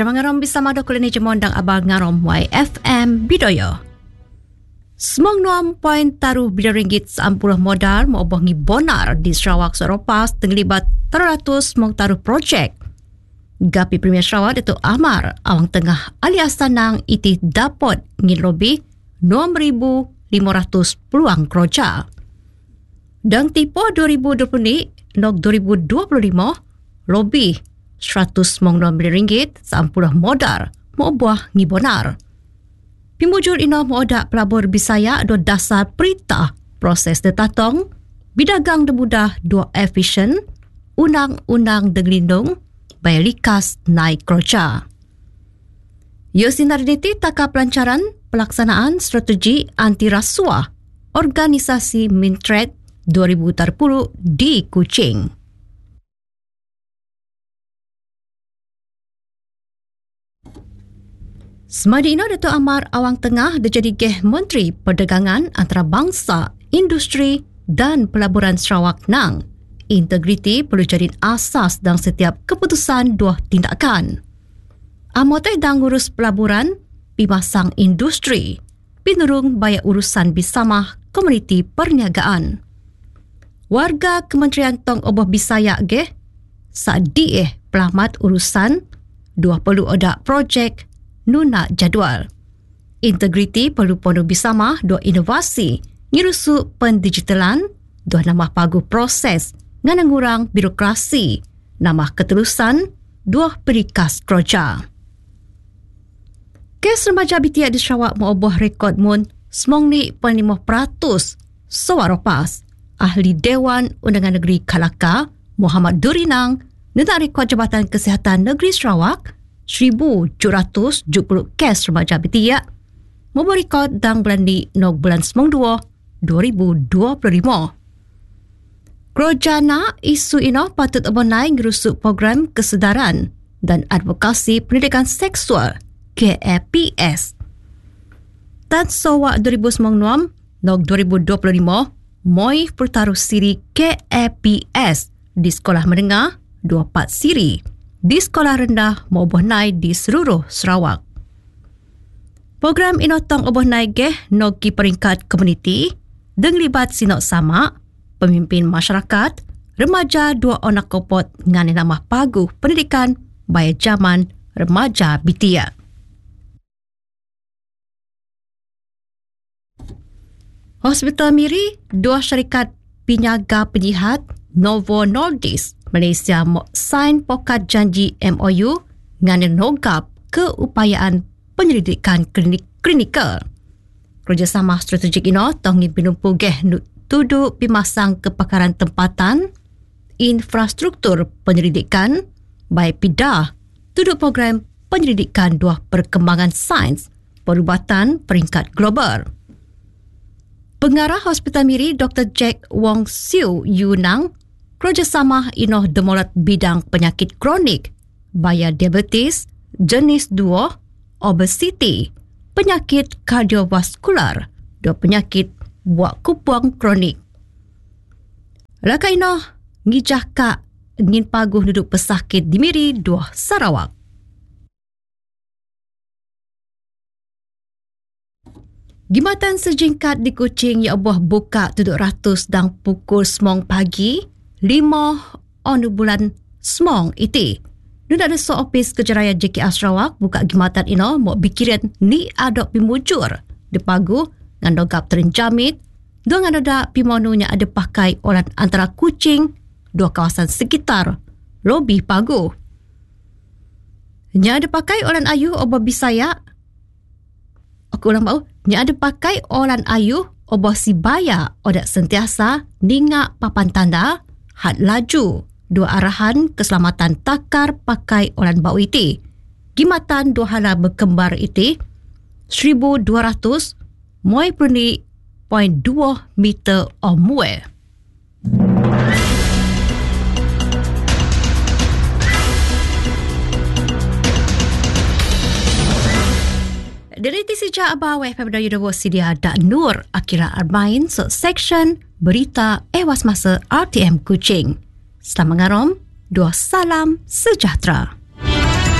Selamat ngarom bersama Dr. Leni Jemondang Abang Ngarom YFM Bidoyo. Semong 6.3 bilion ringgit seampulah modal mengobohi bonar di Sarawak Seropas terlibat 300 semong taruh projek. Gapi Premier Sarawak Datuk Ahmad awang tengah alias tanang iti dapat ngilobi 6,500 peluang kerja. Dan tipu 2020 ni, nok 2025, lebih 190 bilion ringgit seampulah modal mengoboh ngibonar. Pimujul ino mengodak pelabur Bisaya do dasar perintah proses detatong, bidagang demudah dua efisien, undang-undang degelindung, bayar likas naik kerja. Ia sinar niti taka pelancaran pelaksanaan strategi anti rasuah organisasi Mintred 2030 di Kuching. Semadi ino Datuk Ahmad awang tengah dijadi Menteri Perdagangan Antarabangsa, Industri dan Pelaburan Sarawak nang. Integriti perlu jadi asas dalam setiap keputusan dua tindakan. Amotai dang urus pelaburan, pimasang industri, pinurung bayar urusan bersama komuniti perniagaan. Warga Kementerian Tong Oboh Bisaya saat pelamat urusan 20 odak projek nuna jadual. Integriti perlu penuh bersama dua inovasi ngirusuk pendigitalan, dua nama pagu proses dengan ngurang birokrasi, nama keterusan, dua perikas kerja. Kes remaja BTI di Sarawak mengoboh rekod mun 95% sewaropas. Ahli Dewan Undangan Negeri Kalaka, Muhammad Durinang, nentak rekod Jabatan Kesihatan Negeri Sarawak 1,770 kes remaja BTI membuat rekod dalam bulan di bulan 12 2025. Kerajaan isu ini patut abonai ngerusuk program kesedaran dan advokasi pendidikan seksual KAPS. Tan Sawak 2019 2025 moi pertaruh siri KAPS di sekolah menengah 24 siri di sekolah rendah maupun naik di seluruh Sarawak. Program ini tong oboh naik nogi peringkat komuniti dengan libat sinok sama, pemimpin masyarakat, remaja dua anak kopot dengan nama pagu pendidikan bayar zaman remaja BTI. Hospital Miri, dua syarikat penyaga penyihat Novo Nordisk Malaysia sign pokat janji MOU dengan nogap keupayaan penyelidikan klinikal. Kerjasama strategik ini tongi binumpu tudu pimasang kepakaran tempatan, infrastruktur penyelidikan, baik pidah, tudu program penyelidikan dua perkembangan sains perubatan peringkat global. Pengarah Hospital Miri Dr. Jack Wong Siu Yunang kerjasama inoh demolat bidang penyakit kronik, bayar diabetes, jenis 2, obesiti, penyakit kardiovaskular, dan penyakit buak kupuang kronik. Laka inoh ngijah kak ngin paguh duduk pesakit di Miri 2 Sarawak. Gimatan sejingkat di Kuching ya buah buka tuduk ratus dan pukul semong pagi 5 bulan semong iti. Nuna ada ofis Kejaraya JKR Sarawak buka gimatan ino mau bikiran ni adok pimujur di pagu dengan dogap terenjamit dengan ada pimonunya ada pakai orang antara Kuching dua kawasan sekitar lobi pagu. Nya ada pakai orang ayu oboh Bisaya. Aku ulang bau. Nya ada pakai orang ayu oboh Sibaya odak sentiasa ningak papan tanda had laju dua arahan keselamatan takar pakai orang bau iti. Gimatan dua hala berkembar iti 1,200 moi perni 0.2 meter omwe. Dari tisija abawe FM Universidia dan Nur Akira Arbain section berita ewas masa RTM Kuching. Selamat ngarom, dua salam sejahtera.